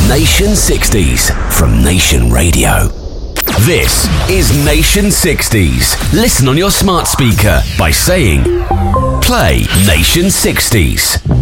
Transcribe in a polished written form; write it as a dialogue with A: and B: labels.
A: Nation 60s from Nation Radio. This is Nation 60s. Listen on your smart speaker by saying, Play Nation 60s.